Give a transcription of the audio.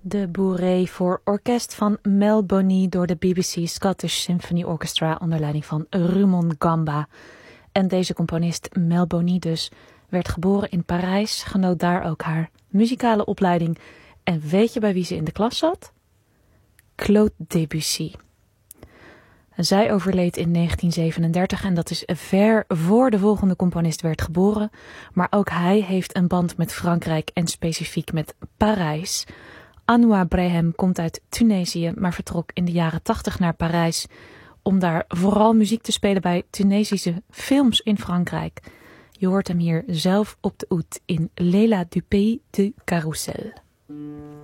De bourrée voor orkest van Mel Boni door de BBC Scottish Symphony Orchestra onder leiding van Rumon Gamba. En deze componist, Mel Boni dus, werd geboren in Parijs, genoot daar ook haar muzikale opleiding. En weet je bij wie ze in de klas zat? Claude Debussy. Zij overleed in 1937 en dat is ver voor de volgende componist werd geboren. Maar ook hij heeft een band met Frankrijk en specifiek met Parijs. Anouar Brehem komt uit Tunesië, maar vertrok in de jaren 80 naar Parijs om daar vooral muziek te spelen bij Tunesische films in Frankrijk. Je hoort hem hier zelf op de oud in Léla du Pays du Carrousel.